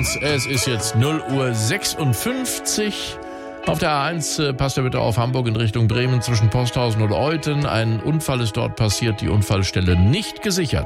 uns. Es ist jetzt 0:56 Uhr. Auf der A1 passt ihr bitte auf, Hamburg in Richtung Bremen zwischen Posthausen und Euthen. Ein Unfall ist dort passiert, die Unfallstelle nicht gesichert.